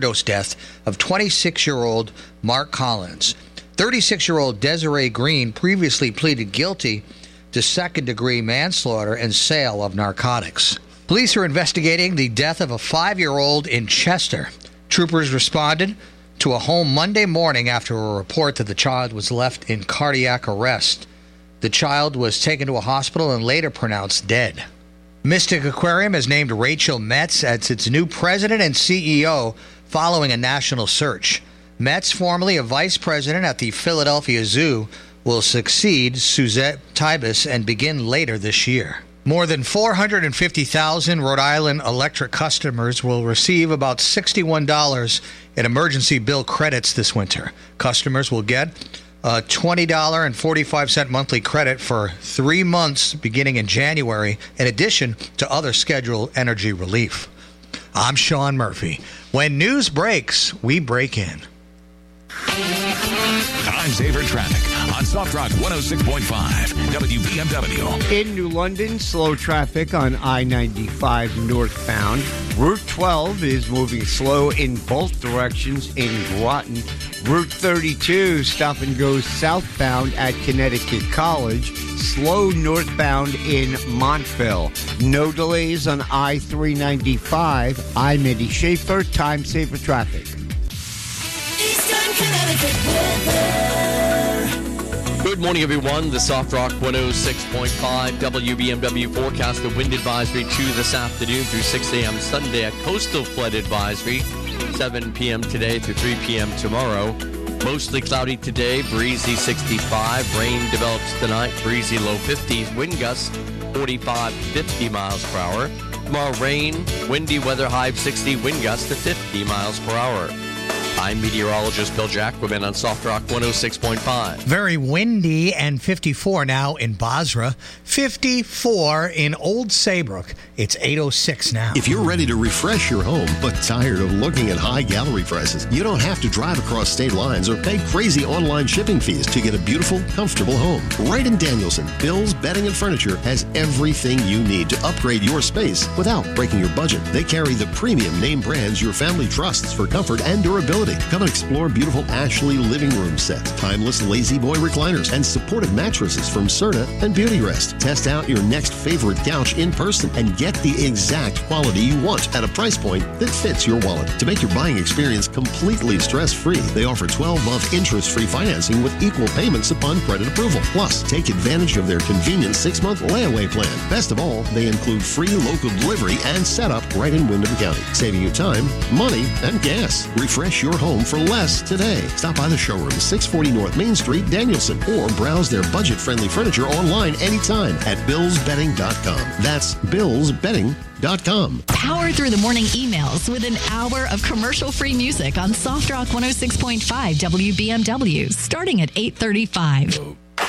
overdose death of 26-year-old Mark Collins. 36-year-old Desiree Green previously pleaded guilty to second-degree manslaughter and sale of narcotics. Police are investigating the death of a 5-year-old in Chester. Troopers responded to a home Monday morning after a report that the child was left in cardiac arrest. The child was taken to a hospital and later pronounced dead. Mystic Aquarium has named Rachel Metz as its new president and CEO following a national search. Metz, formerly a vice president at the Philadelphia Zoo, will succeed Suzette Tibus and begin later this year. More than 450,000 Rhode Island Electric customers will receive about $61 in emergency bill credits this winter. Customers will get a $20.45 monthly credit for 3 months beginning in January, in addition to other scheduled energy relief. I'm Sean Murphy. When news breaks, we break in. Time saver traffic on Soft Rock 106.5 WBMW. In New London, slow traffic on I-95 northbound. Route 12 is moving slow in both directions in Groton. Route 32 stop and goes southbound at Connecticut College. Slow northbound in Montville. No delays on I-395. I'm Eddie Schaefer. Time saver traffic. Eastern Connecticut weather. Good morning, everyone. The Soft Rock 106.5 WBMW forecast. The wind advisory to this afternoon through 6 a.m. Sunday. A coastal flood advisory 7 p.m. today through 3 p.m. tomorrow. Mostly cloudy today, breezy 65. Rain develops tonight, breezy low 50s. Wind gusts 45 to 50 miles per hour. Tomorrow, rain, windy weather, high of 60, wind gusts to 50 miles per hour. I'm meteorologist Bill Jacquemin on Soft Rock 106.5. Very windy and 54 now in Basra, 54 in Old Saybrook. It's 8:06 now. If you're ready to refresh your home but tired of looking at high gallery prices, you don't have to drive across state lines or pay crazy online shipping fees to get a beautiful, comfortable home. Right in Danielson, Bill's Bedding and Furniture has everything you need to upgrade your space without breaking your budget. They carry the premium name brands your family trusts for comfort and durability. Come and explore beautiful Ashley living room sets, timeless Lazy Boy recliners, and supportive mattresses from Serta and Beautyrest. Test out your next favorite couch in person and get the exact quality you want at a price point that fits your wallet. To make your buying experience completely stress-free, they offer 12-month interest-free financing with equal payments upon credit approval. Plus, take advantage of their convenient 6-month layaway plan. Best of all, they include free local delivery and setup right in Windham County, saving you time, money, and gas. Refresh your home for less today. Stop by the showroom, 640 North Main Street, Danielson, or browse their budget-friendly furniture online anytime at billsbedding.com. That's billsbedding.com. Power through the morning emails with an hour of commercial-free music on Soft Rock 106.5 WBMW, starting at 8:35.